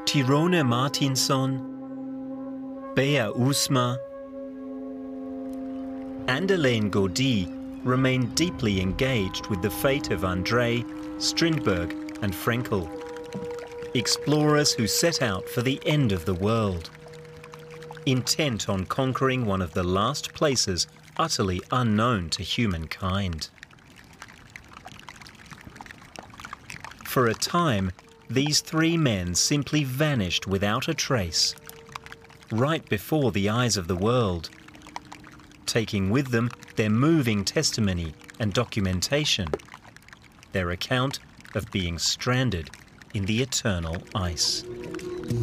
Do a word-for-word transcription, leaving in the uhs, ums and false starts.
Tyrone Martinsson, Bea Usma, and Elaine Gaudy remain deeply engaged with the fate of André, Strindberg and Frenkel, explorers who set out for the end of the world, intent on conquering one of the last places utterly unknown to humankind. For a time, these three men simply vanished without a trace, right before the eyes of the world, taking with them their moving testimony and documentation, their account of being stranded in the eternal ice.